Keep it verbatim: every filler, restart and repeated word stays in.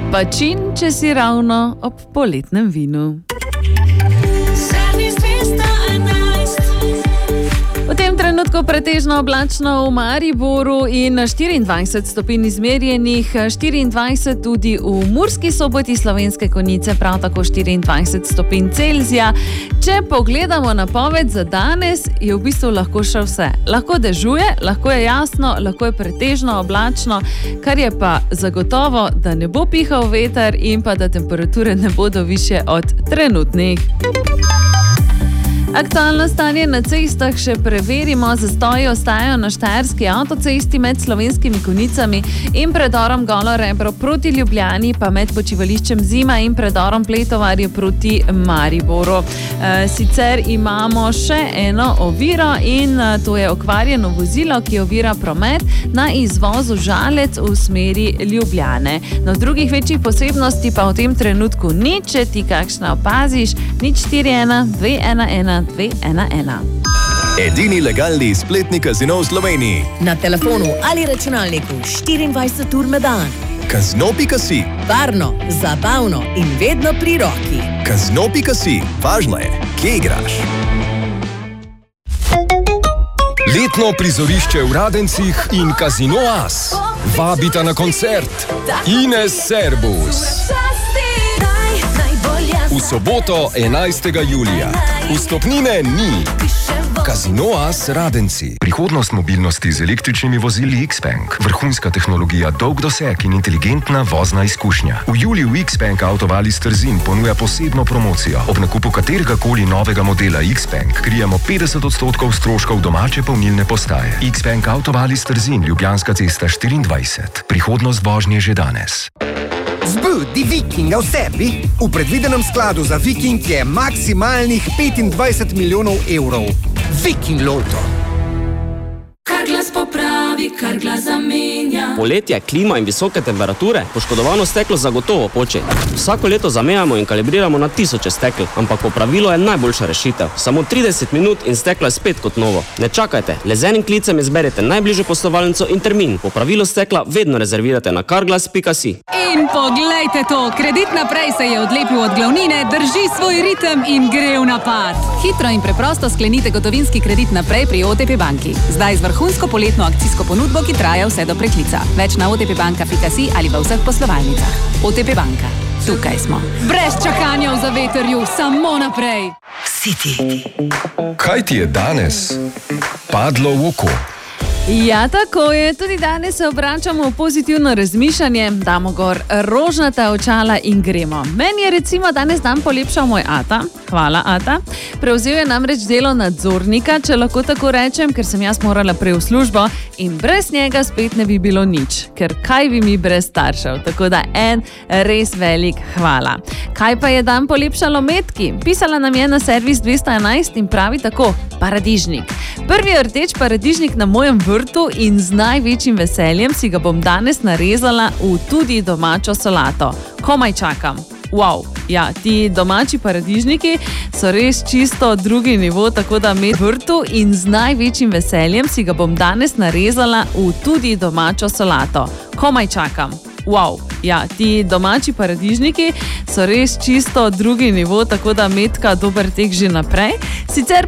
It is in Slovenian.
Pa čin, če si ravno ob poletnem vinu. V tem trenutku pretežno oblačno v Mariboru in štiriindvajset stopinj izmerjenih, štiriindvajset tudi v Murski Soboti, Slovenske Konjice, prav tako štiriindvajset stopinj Celzija. Če pogledamo napoved za danes, je v bistvu lahko še vse. Lahko dežuje, lahko je jasno, lahko je pretežno oblačno, kar je pa zagotovo, da ne bo pihal veter in pa da temperature ne bodo višje od trenutnih. Aktualno stanje na cestah še preverimo. Zastoji ostajajo na štajerski avtocesti med Slovenskimi Konjicami in predorom Golo Rebro proti Ljubljani, pa med počivališčem Zima in predorom Pletovarje proti Mariboru. E, sicer imamo še eno oviro in to je okvarjeno vozilo, ki ovira promet na izvozu Žalec v smeri Ljubljane. No, drugih večjih posebnosti pa v tem trenutku ni, če ti kakšna opaziš, nič štiri ena dve ena ena dve ena ena. Edini legalni spletni kazino v Sloveniji. Na telefonu ali računalniku štiriindvajset ur na dan. Kazino pika si. Varno, zabavno in vedno pri roki. Kazino pika si. Važno je, kje igraš. Letno prizorišče v Radencih in Kazino As vabita na koncert Ines Servus. V soboto enajstega julija. Vstopnine ni. Kazino As Radenci. Prihodnost mobilnosti z električnimi vozili X-Bank. Vrhunska tehnologija, dolg doseg in inteligentna vozna izkušnja. V juliju X-Bank Autovalis Trzin ponuja posebno promocijo. Ob nakupu kateregakoli novega modela X-Bank krijemo petdeset odstotkov stroškov domače polnilne postaje. X-Bank Autovalis Trzin, Ljubljanska cesta štiriindvajset. Prihodnost vožnje že danes. Zbudi Vikinga v sebi. V predvidenem skladu za Viking je maksimalnih petindvajset milijonov evrov. Viking Loto. Kar glas popravi, kar glas zamenja. Poletje, klima in visoke temperature, poškodovano steklo zagotovo poči. Vsako leto zamenjamo in kalibriramo na tisoče stekel, ampak popravilo je najboljša rešitev. Samo trideset minut in steklo je spet kot novo. Ne čakajte, le z enim klicem izberete najbližjo poslovalnico in termin. Popravilo stekla vedno rezervirate na carglass pika si. In poglejte to, Kredit Naprej se je odlepil od glavnine, drži svoj ritem in gre v napad. Hitro in preprosto sklenite gotovinski kredit naprej pri O T P banki. Zdaj z vrhunsko poletno akcijsko ponudbo, ki traja vse do preklica. Več na o t p banka pika si ali v vseh poslovalnicah. O T P banka. Tukaj smo. Brez čakanja v zavetrju, samo naprej. City. Kaj ti je danes padlo v oko? Ja, tako je. Tudi danes se obračamo v pozitivno razmišljanje, damo gor rožnata očala in gremo. Meni je recimo danes dan polepšal moj ata. Hvala, ata. Prevzel je namreč delo nadzornika, če lahko tako rečem, ker sem jaz morala prej v službo in brez njega spet ne bi bilo nič. Ker kaj bi mi brez staršev? Tako da en res velik hvala. Kaj pa je dan polepšalo Metki? Pisala nam je na servis dvesto enajst in pravi tako: paradižnik. Prvi rdeč paradižnik na mojem vrtu in z največjim veseljem si ga bom danes narezala v tudi domačo solato. Komaj čakam. Wow, ja, ti domači paradižniki so res čisto drugi nivo, tako da med vrtu in z največjim veseljem si ga bom danes narezala v tudi domačo solato. Komaj čakam. Wow, ja, ti domači paradižniki so res čisto drugi nivo, tako da Metka, dober tek že naprej. Sicer